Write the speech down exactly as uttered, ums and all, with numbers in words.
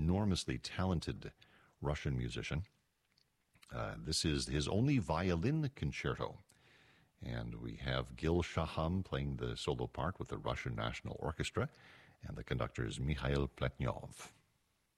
enormously talented Russian musician. Uh, this is his only violin concerto. And we have Gil Shaham playing the solo part with the Russian National Orchestra, and the conductor is Mikhail Pletnyov.